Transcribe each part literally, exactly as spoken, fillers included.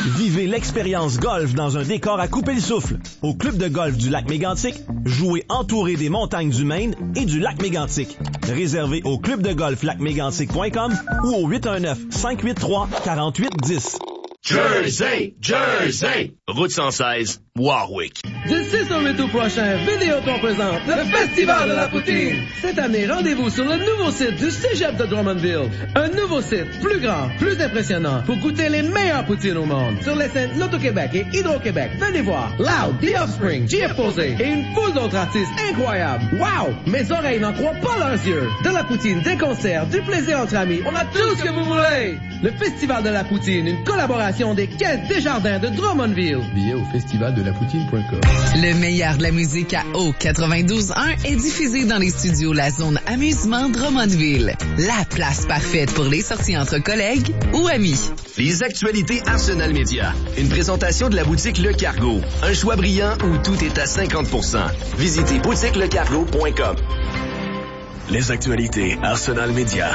Vivez l'expérience golf dans un décor à couper le souffle. Au club de golf du lac Mégantic, jouez entouré des montagnes du Maine et du lac Mégantic. Réservé au club de golf lac mégantic point com ou au huit un neuf, cinq huit trois, quatre huit un zéro. Jersey, Jersey, route cent seize, Warwick. Du six au huit août prochain, Vidéotron présente le Festival de la Poutine. Cette année, rendez-vous sur le nouveau site du Cégep de Drummondville. Un nouveau site, plus grand, plus impressionnant, pour goûter les meilleures poutines au monde. Sur les scènes Loto-Québec et Hydro-Québec, venez voir Loud, The Offspring, J F Posé et une foule d'autres artistes incroyables. Wow! Mes oreilles n'en croient pas leurs yeux. De la poutine, des concerts, du plaisir entre amis, on a tout ce que vous voulez. Le Festival de la Poutine, une collaboration des Caisses Desjardins de Drummondville. Billets au festival de la poutine point com. Le meilleur de la musique à O quatre-vingt-douze un est diffusé dans les studios La Zone Amusement Drummondville. La place parfaite pour les sorties entre collègues ou amis. Les actualités Arsenal Média. Une présentation de la boutique Le Cargo. Un choix brillant où tout est à cinquante pour cent. Visitez boutique le cargo point com. Les actualités Arsenal Média.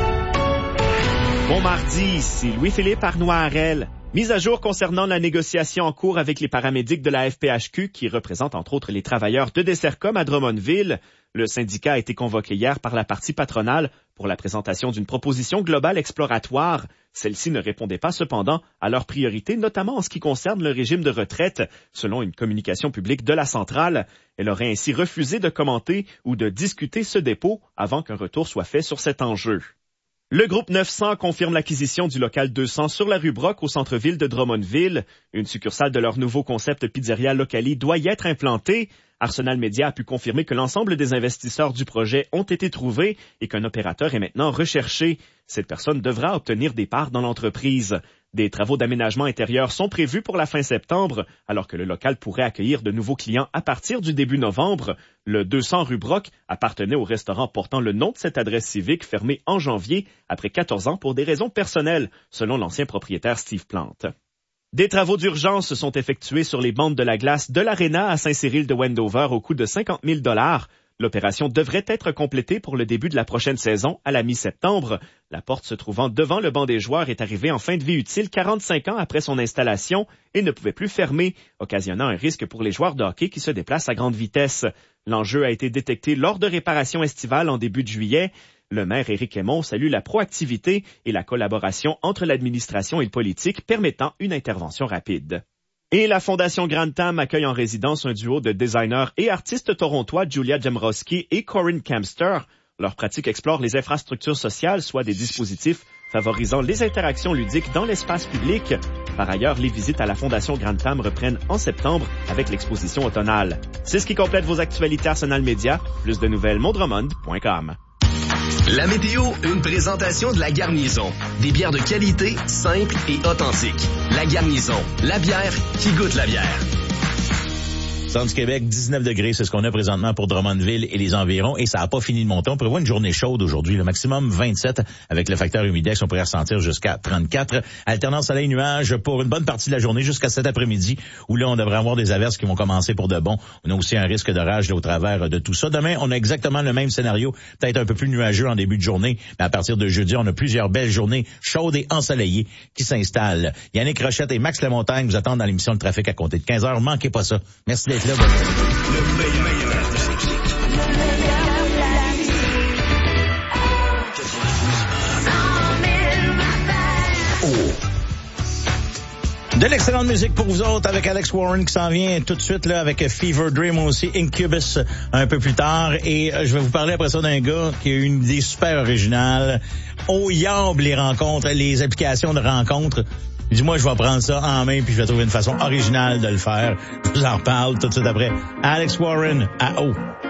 Bon mardi, ici Louis-Philippe Arnois-Harel. Mise à jour concernant la négociation en cours avec les paramédics de la F P H Q qui représentent entre autres les travailleurs de Dessercom à Drummondville. Le syndicat a été convoqué hier par la partie patronale pour la présentation d'une proposition globale exploratoire. Celle-ci ne répondait pas cependant à leurs priorités, notamment en ce qui concerne le régime de retraite, selon une communication publique de la centrale. Elle aurait ainsi refusé de commenter ou de discuter ce dépôt avant qu'un retour soit fait sur cet enjeu. Le groupe neuf cents confirme l'acquisition du local deux cents sur la rue Brock au centre-ville de Drummondville. Une succursale de leur nouveau concept pizzeria Locali doit y être implantée. Arsenal Média a pu confirmer que l'ensemble des investisseurs du projet ont été trouvés et qu'un opérateur est maintenant recherché. Cette personne devra obtenir des parts dans l'entreprise. Des travaux d'aménagement intérieur sont prévus pour la fin septembre, alors que le local pourrait accueillir de nouveaux clients à partir du début novembre. Le deux cents rue Brock appartenait au restaurant portant le nom de cette adresse civique fermée en janvier après quatorze ans pour des raisons personnelles, selon l'ancien propriétaire Steve Plante. Des travaux d'urgence sont effectués sur les bandes de la glace de l'Arena à Saint-Cyril de Wendover au coût de cinquante mille dollars. L'opération devrait être complétée pour le début de la prochaine saison à la mi-septembre. La porte se trouvant devant le banc des joueurs est arrivée en fin de vie utile quarante-cinq ans après son installation et ne pouvait plus fermer, occasionnant un risque pour les joueurs de hockey qui se déplacent à grande vitesse. L'enjeu a été détecté lors de réparations estivales en début de juillet. Le maire Éric Aymon salue la proactivité et la collaboration entre l'administration et le politique permettant une intervention rapide. Et la Fondation Grantham accueille en résidence un duo de designers et artistes torontois Julia Jemrowski et Corinne Kempster. Leur pratique explore les infrastructures sociales, soit des dispositifs favorisant les interactions ludiques dans l'espace public. Par ailleurs, les visites à la Fondation Grantham reprennent en septembre avec l'exposition automnale. C'est ce qui complète vos actualités Arsenal Média. Plus de nouvelles, mondromond point com. La météo, une présentation de La Garnison. Des bières de qualité, simples et authentiques. La Garnison, la bière qui goûte la bière. Centre du Québec, dix-neuf degrés, c'est ce qu'on a présentement pour Drummondville et les environs, et ça n'a pas fini de monter. On prévoit une journée chaude aujourd'hui, le maximum vingt-sept, avec le facteur humidex, on pourrait ressentir jusqu'à trente-quatre. Alternance soleil-nuage pour une bonne partie de la journée jusqu'à cet après-midi, où là, on devrait avoir des averses qui vont commencer pour de bon. On a aussi un risque d'orage là, au travers de tout ça. Demain, on a exactement le même scénario, peut-être un peu plus nuageux en début de journée, mais à partir de jeudi, on a plusieurs belles journées chaudes et ensoleillées qui s'installent. Yannick Rochette et Max Lamontagne vous attendent dans l'émission Le Trafic à compter de quinze heures. Manquez pas ça. Merci d'être là. Le meilleur de cette musique. De l'excellente musique pour vous autres avec Alex Warren qui s'en vient tout de suite là avec Fever Dream aussi, Incubus un peu plus tard. Et je vais vous parler après ça d'un gars qui a eu une idée super originale. Au yab les rencontres, les applications de rencontres. Il dit, moi, je vais prendre ça en main puis je vais trouver une façon originale de le faire. Je vous en reparle tout de suite après. Alex Warren à O.